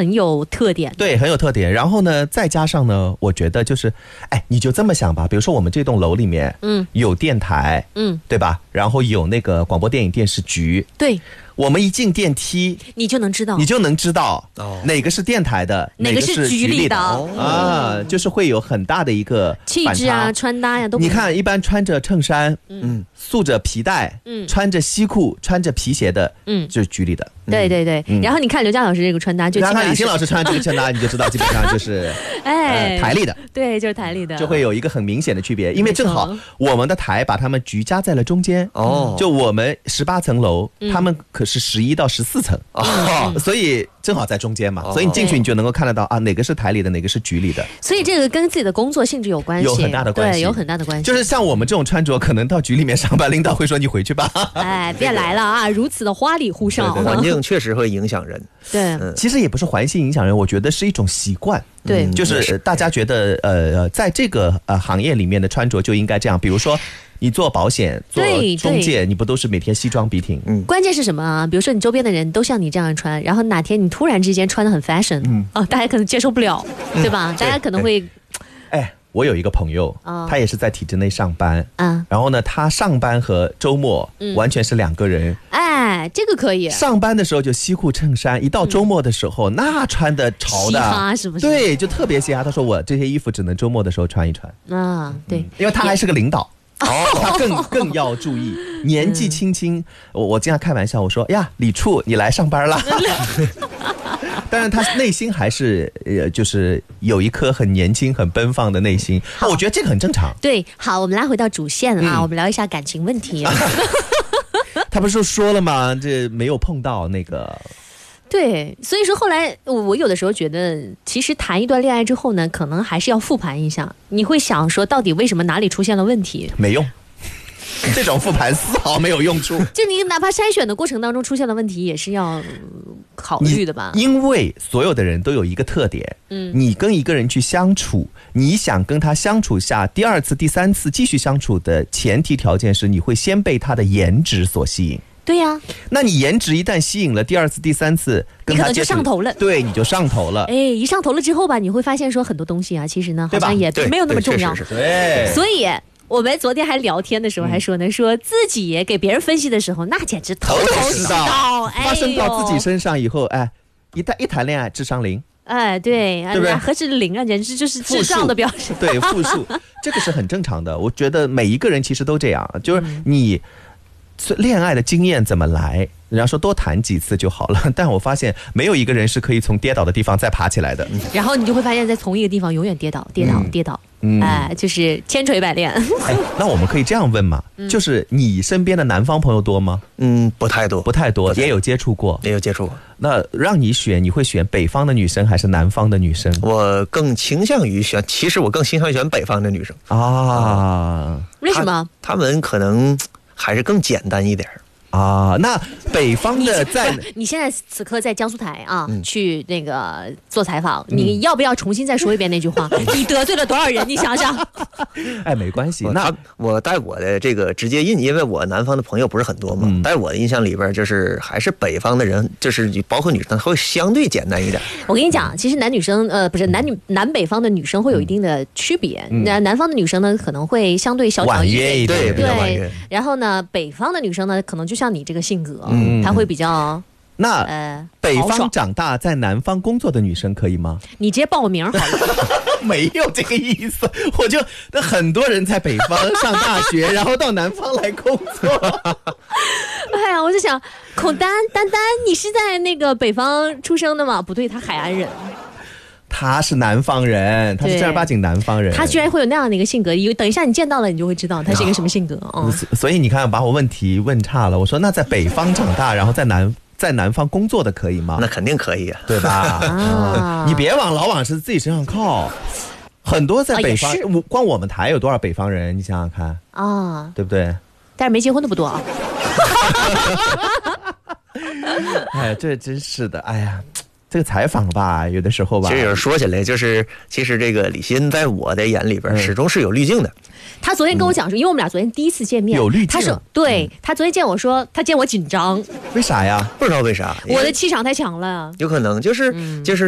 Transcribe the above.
很有特点。 对，很有特点。然后呢，再加上呢，我觉得就是，你就这么想吧，比如说我们这栋楼里面，有电台，对吧？然后有那个广播电影电视局， 对。 我们一进电梯， 你就能知道哪个是电台的， 哪个是局里的啊，就是会有很大的一个气质啊、穿搭呀都。 你看，一般穿着衬衫，束着皮带，穿着西裤、穿着皮鞋的，就是局里的。 对对对，然后你看刘佳老师这个穿搭，就然后看李欣老师穿这个穿搭，你就知道基本上就是台里的。 对，就是台里的， 就会有一个很明显的区别，因为正好我们的台把他们局加在了中间。就我们18层楼，他们可是11到14层，所以正好在中间嘛。所以你进去你就能够看得到啊，哪个是台里的，哪个是局里的。 所以这个跟自己的工作性质有关系， 有很大的关系， 对，有很大的关系。 就是像我们这种穿着，可能到局里面上班，领导会说你回去吧。 别来了啊！如此的花里胡哨， 环境确实会影响人。 对， 其实也不是环境影响人，我觉得是一种习惯。 对， 就是大家觉得在这个行业里面的穿着就应该这样。比如说你做保险、做中介，你不都是每天西装笔挺？ 关键是什么啊？比如说你周边的人都像你这样穿，然后哪天你突然之间穿得很 fashion，大家可能接受不了，对吧？大家可能会。 我有一个朋友，他也是在体制内上班，然后呢，他上班和周末完全是两个人。 这个可以。 上班的时候就西裤衬衫，一到周末的时候，那穿的潮的， 嘻哈是不是？ 对，就特别嘻哈。他说我这些衣服只能周末的时候穿一穿。 对， 因为他还是个领导。他更要注意，年纪轻轻，我经常开玩笑，我说呀，李处你来上班了。当然他内心还是就是有一颗很年轻很奔放的内心，我觉得这个很正常。 对，好，我们拉回到主线啊，我们聊一下感情问题。 他不是说了吗？这没有碰到那个。 对，所以说后来我有的时候觉得，其实谈一段恋爱之后呢，可能还是要复盘一下。你会想说，到底为什么哪里出现了问题？ 没用，这种复盘丝毫没有用处。 就你哪怕筛选的过程当中出现了问题，也是要考虑的吧？ 因为所有的人都有一个特点，你跟一个人去相处，你想跟他相处下第二次、第三次继续相处的前提条件是，你会先被他的颜值所吸引。 对呀， 那你颜值一旦吸引了，第二次、第三次跟他接触， 你可能就上头了。 对，你就上头了。 一上头了之后吧，你会发现说很多东西啊，其实呢，好像也没有那么重要。 对， 所以我们昨天还聊天的时候还说呢，说自己给别人分析的时候，那简直头头是道。 发生到自己身上以后，一谈恋爱智商0。 对， 对不对？ 何止0啊，简直就是智障的表现。 对，负数，这个是很正常的。我觉得每一个人其实都这样，就是你恋爱的经验怎么来？人家说多谈几次就好了，但我发现没有一个人是可以从跌倒的地方再爬起来的。 然后你就会发现，在同一个地方永远跌倒，就是千锤百炼。 那我们可以这样问嘛？就是你身边的南方朋友多吗？ 不太多， 也有接触过。 那让你选，你会选北方的女生还是南方的女生？ 我更倾向于选北方的女生啊。 为什么？ 他们可能还是更简单一点啊。那北方的你现在此刻在江苏台啊，去那个做采访，你要不要重新再说一遍那句话？你得罪了多少人？你想想。 没关系。 那我带我的这个直接印，因为我南方的朋友不是很多嘛，带我的印象里边就是还是北方的人，就是包括女生会相对简单一点。 我跟你讲，其实男女生不是南北方的女生会有一定的区别。南方的女生呢可能会相对小巧一点， 对，比较婉约。 然后呢，北方的女生呢可能就像你这个性格，她会比较。 那北方长大在南方工作的女生可以吗？ 你直接报我名好了。 没有这个意思，那很多人在北方上大学，然后到南方来工作。 我就想，丹丹，你是在那个北方出生的吗？不对，他海岸人。 他是南方人，他是正儿八经南方人。 他居然会有那样的一个性格，等一下你见到了，你就会知道他是一个什么性格。 所以你看，把我问题问差了。我说，那在北方长大，然后在南方工作的可以吗？ 那肯定可以啊， 对吧？你别老往是自己身上靠，很多在北方，光我们台有多少北方人？你想想看啊，对不对？ 但是没结婚的不多啊。 这真是的，这个采访吧，有的时候吧， 其实有人说起来，就是其实这个李欣在我的眼里边始终是有滤镜的。 他昨天跟我讲说，因为我们俩昨天第一次见面， 有滤镜。 他说，对，他昨天见我说，他见我紧张。 为啥呀？ 不知道为啥， 我的气场太强了。 有可能就是